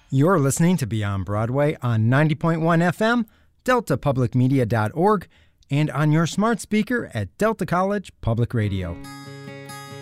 You're listening to Beyond Broadway on 90.1 FM, deltapublicmedia.org, and on your smart speaker at Delta College Public Radio.